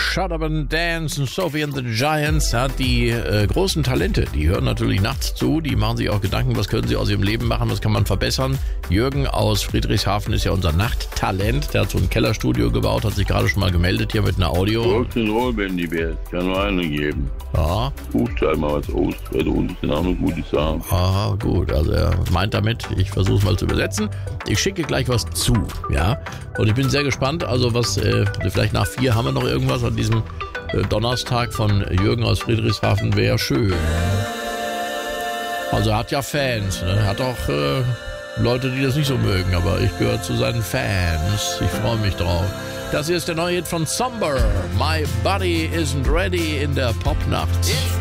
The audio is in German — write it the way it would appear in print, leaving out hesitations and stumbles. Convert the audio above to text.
Shut Up and Dance und Sophie and the Giants. Ja, die großen Talente, die hören natürlich nachts zu, die machen sich auch Gedanken, was können sie aus ihrem Leben machen, was kann man verbessern. Jürgen aus Friedrichshafen ist ja unser Nachttalent, der hat so ein Kellerstudio gebaut, hat sich gerade schon mal gemeldet hier mit einer Audio. Rock'n'Roll, wenn die Welt, kann nur eine geben. Ja. Buchstabe mal was aus, weil da unten sind auch noch gute Sachen. Aha, gut, also er meint damit, ich versuche es mal zu übersetzen. Ich schicke gleich was zu, ja. Und ich bin sehr gespannt, also was, vielleicht nach 4 haben wir noch irgendwas an diesem Donnerstag von Jürgen aus Friedrichshafen, wäre schön. Also er hat ja Fans, ne? Er hat auch Leute, die das nicht so mögen, aber ich gehöre zu seinen Fans. Ich freue mich drauf. Das hier ist der neue Hit von Somber. My Body Isn't Ready in der Popnacht.